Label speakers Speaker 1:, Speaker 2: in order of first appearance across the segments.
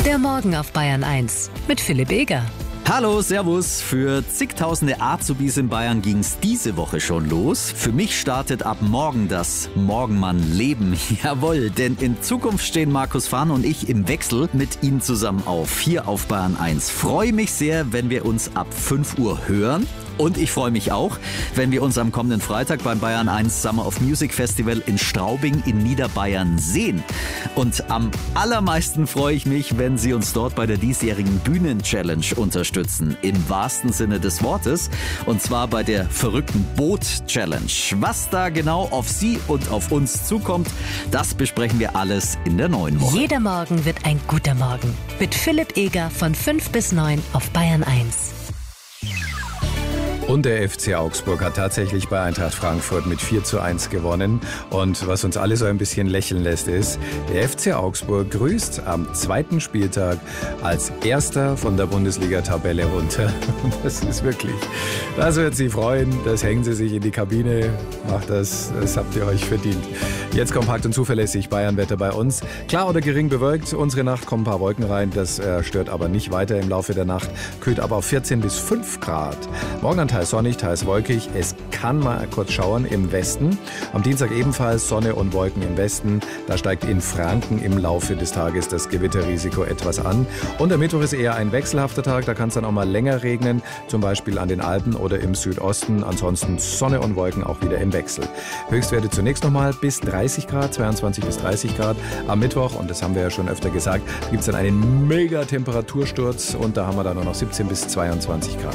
Speaker 1: Der Morgen auf Bayern 1 mit Philipp Eger.
Speaker 2: Hallo, servus. Für zigtausende Azubis in Bayern ging's diese Woche schon los. Für mich startet ab morgen das Morgenmann-Leben. Jawohl, denn in Zukunft stehen Markus Fahn und ich im Wechsel mit ihm zusammen auf, hier auf Bayern 1. Freue mich sehr, wenn wir uns ab 5 Uhr hören. Und ich freue mich auch, wenn wir uns am kommenden Freitag beim Bayern 1 Summer of Music Festival in Straubing in Niederbayern sehen. Und am allermeisten freue ich mich, wenn Sie uns dort bei der diesjährigen Bühnen-Challenge unterstützen. Im wahrsten Sinne des Wortes. Und zwar bei der verrückten Boot-Challenge. Was da genau auf Sie und auf uns zukommt, das besprechen wir alles in der neuen Woche.
Speaker 1: Jeder Morgen wird ein guter Morgen. Mit Philipp Eger von 5 bis 9 auf Bayern 1.
Speaker 3: Und der FC Augsburg hat tatsächlich bei Eintracht Frankfurt mit 4:1 gewonnen. Und was uns alle so ein bisschen lächeln lässt, ist, der FC Augsburg grüßt am zweiten Spieltag als Erster von der Bundesliga-Tabelle runter. Das ist wirklich, das wird Sie freuen. Das hängen Sie sich in die Kabine. Macht das habt ihr euch verdient. Jetzt kompakt und zuverlässig Bayernwetter bei uns. Klar oder gering bewölkt. Unsere Nacht kommen ein paar Wolken rein. Das stört aber nicht weiter im Laufe der Nacht. Kühlt aber auf 14 bis 5 Grad. Morgen an teils sonnig, teils wolkig. Es kann mal kurz schauern im Westen. Am Dienstag ebenfalls Sonne und Wolken im Westen. Da steigt in Franken im Laufe des Tages das Gewitterrisiko etwas an. Und der Mittwoch ist eher ein wechselhafter Tag. Da kann es dann auch mal länger regnen. Zum Beispiel an den Alpen oder im Südosten. Ansonsten Sonne und Wolken auch wieder im Wechsel. Höchstwerte zunächst nochmal bis 30 Grad, 22 bis 30 Grad. Am Mittwoch, und das haben wir ja schon öfter gesagt, gibt es dann einen mega Temperatursturz. Und da haben wir dann nur noch 17 bis 22 Grad.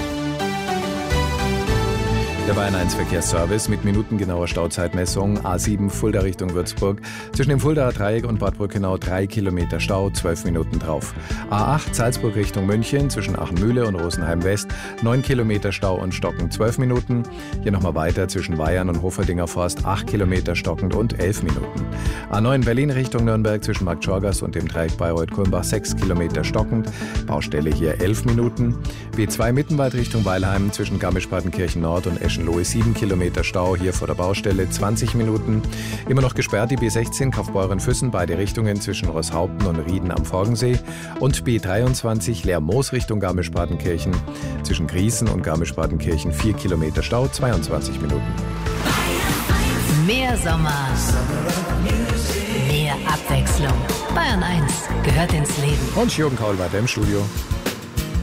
Speaker 3: Der Bayern 1 Verkehrsservice mit minutengenauer Stauzeitmessung. A7 Fulda Richtung Würzburg. Zwischen dem Fuldaer Dreieck und Bad Brückenau 3 Kilometer Stau, 12 Minuten drauf. A8 Salzburg Richtung München zwischen Achenmühle und Rosenheim West. 9 Kilometer Stau und stockend 12 Minuten. Hier nochmal weiter zwischen Weyern und Hoferdinger Forst 8 Kilometer stockend und 11 Minuten. A9 Berlin Richtung Nürnberg zwischen Markt Schorgas und dem Dreieck Bayreuth-Kulmbach 6 Kilometer stockend. Baustelle hier 11 Minuten. B2 Mittenwald Richtung Weilheim zwischen Garmisch-Partenkirchen Nord und Eschenlohe 7 Kilometer Stau, hier vor der Baustelle 20 Minuten. Immer noch gesperrt die B16 Kaufbeuren-Füssen, beide Richtungen zwischen Rosshaupten und Rieden am Forgensee. Und B23 Lermoos Richtung Garmisch-Partenkirchen zwischen Griesen und Garmisch-Partenkirchen 4 Kilometer Stau, 22 Minuten.
Speaker 1: Mehr Sommer. Mehr Abwechslung. Bayern 1 gehört ins Leben.
Speaker 3: Und Jürgen Kaul weiter im Studio.